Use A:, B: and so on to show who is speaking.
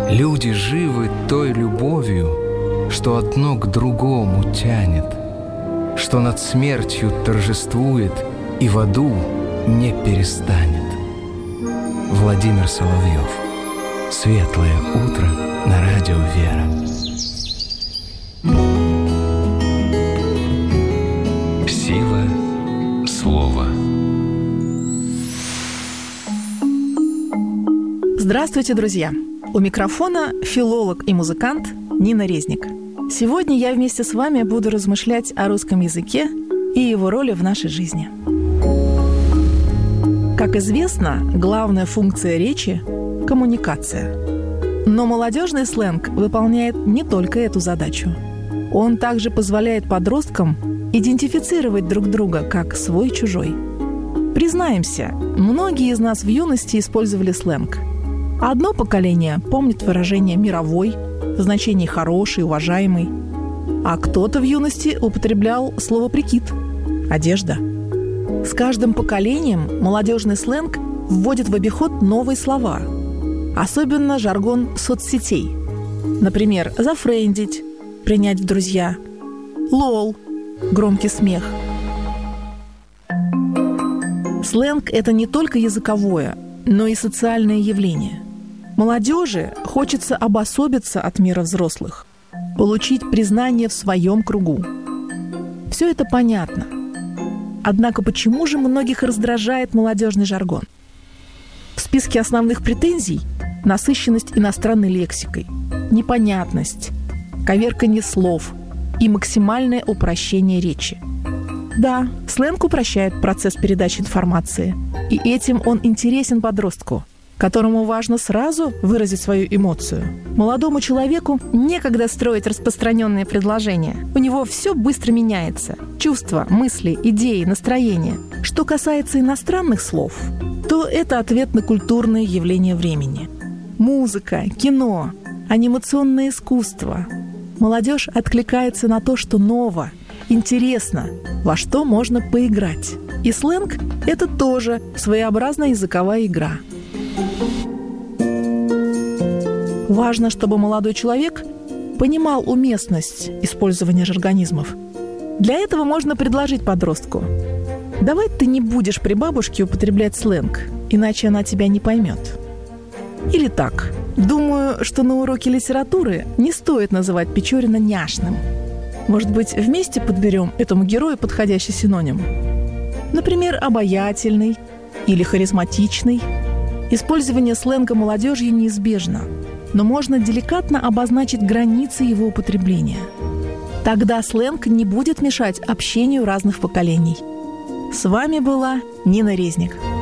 A: Люди живы той любовью, что одно к другому тянет, что над смертью торжествует и в аду не перестанет. Владимир Соловьев. Светлое утро на радио «Вера». Сила слова.
B: Здравствуйте, друзья! У микрофона филолог и музыкант Нина Резник. Сегодня я вместе с вами буду размышлять о русском языке и его роли в нашей жизни. Как известно, главная функция речи – коммуникация. Но молодежный сленг выполняет не только эту задачу. Он также позволяет подросткам идентифицировать друг друга как свой-чужой. Признаемся, многие из нас в юности использовали сленг. Одно поколение помнит выражение «мировой» в значении «хороший», «уважаемый», а кто-то в юности употреблял слово «прикид» – «одежда». С каждым поколением молодежный сленг вводит в обиход новые слова, особенно жаргон соцсетей. Например, «зафрендить» – «принять в друзья», «лол» – «громкий смех». Сленг – это не только языковое, но и социальное явление. Молодежи хочется обособиться от мира взрослых, получить признание в своем кругу. Все это понятно. Однако почему же многих раздражает молодежный жаргон? В списке основных претензий – насыщенность иностранной лексикой, непонятность, коверканье слов и максимальное упрощение речи. Да, сленг упрощает процесс передачи информации, и этим он интересен подростку, которому важно сразу выразить свою эмоцию. Молодому человеку некогда строить распространенные предложения. У него все быстро меняется. Чувства, мысли, идеи, настроения. Что касается иностранных слов, то это ответ на культурные явления времени. Музыка, кино, анимационное искусство. Молодежь откликается на то, что ново, интересно, во что можно поиграть. И сленг – это тоже своеобразная языковая игра. Важно, чтобы молодой человек понимал уместность использования жаргонизмов. Для этого можно предложить подростку: «Давай ты не будешь при бабушке употреблять сленг, иначе она тебя не поймет». Или так: «Думаю, что на уроке литературы не стоит называть Печорина няшным. Может быть, вместе подберем этому герою подходящий синоним? Например, обаятельный или харизматичный». Использование сленга молодежью неизбежно, но можно деликатно обозначить границы его употребления. Тогда сленг не будет мешать общению разных поколений. С вами была Нина Резник.